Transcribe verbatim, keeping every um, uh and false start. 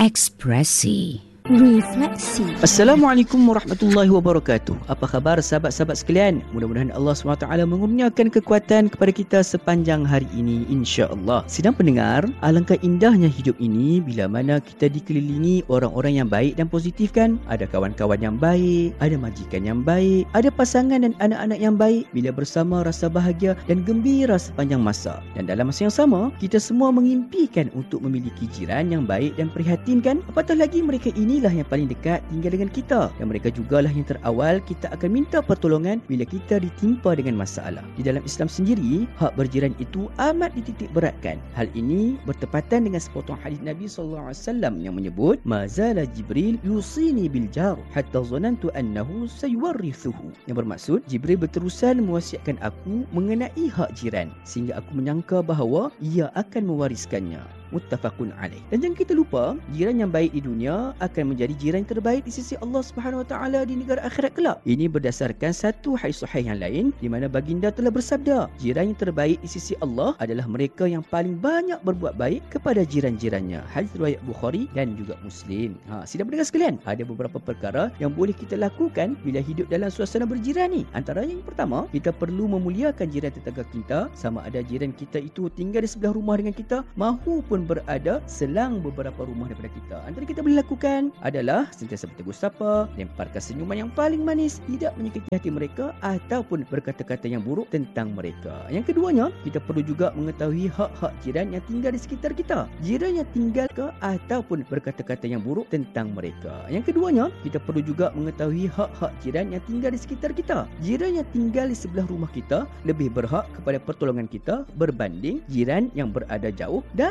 Ekspresi. Refleksi. Assalamualaikum warahmatullahi wabarakatuh. Apa khabar sahabat-sahabat sekalian? Mudah-mudahan Allah subhanahu wa taala mengurniakan kekuatan kepada kita sepanjang hari ini, insya-Allah. Sidang pendengar, alangkah indahnya hidup ini bila mana kita dikelilingi orang-orang yang baik dan positif kan? Ada kawan-kawan yang baik, ada majikan yang baik, ada pasangan dan anak-anak yang baik. Bila bersama rasa bahagia dan gembira sepanjang masa. Dan dalam masa yang sama, kita semua mengimpikan untuk memiliki jiran yang baik dan prihatin kan? Apatah lagi mereka ini inilah yang paling dekat tinggal dengan kita, dan mereka jugalah yang terawal kita akan minta pertolongan bila kita ditimpa dengan masalah. Di dalam Islam sendiri, hak berjiran itu amat dititik beratkan. Hal ini bertepatan dengan sepotong hadis Nabi sallallahu alaihi wasallam yang menyebut, "Mazala Jibril yusini bil jar hatta zanantu annahu sayuwarrithuhu." Yang bermaksud, Jibril berterusan mewasiatkan aku mengenai hak jiran sehingga aku menyangka bahawa ia akan mewariskannya. Muttafaqun alaih. Dan jangan kita lupa, jiran yang baik di dunia akan menjadi jiran yang terbaik di sisi Allah Subhanahu wa taala di negara akhirat kelak. Ini berdasarkan satu hadis sahih yang lain di mana baginda telah bersabda, jiran yang terbaik di sisi Allah adalah mereka yang paling banyak berbuat baik kepada jiran-jirannya. Hadis riwayat Bukhari dan juga Muslim. Ha, sidang pendengar sekalian, ada beberapa perkara yang boleh kita lakukan bila hidup dalam suasana berjiran ni. Antaranya yang pertama, kita perlu memuliakan jiran tetangga kita, sama ada jiran kita itu tinggal di sebelah rumah dengan kita mahupun berada selang beberapa rumah daripada kita. Antara kita boleh lakukan adalah sentiasa bertegur sapa, lemparkan senyuman yang paling manis, tidak menyakiti hati mereka ataupun berkata-kata yang buruk tentang mereka. Yang keduanya, kita perlu juga mengetahui hak-hak jiran yang tinggal di sekitar kita. Jiran yang tinggal ke ataupun berkata-kata yang buruk tentang mereka. Yang keduanya, kita perlu juga mengetahui hak-hak jiran yang tinggal di sekitar kita. Jiran yang tinggal di sebelah rumah kita lebih berhak kepada pertolongan kita berbanding jiran yang berada jauh dan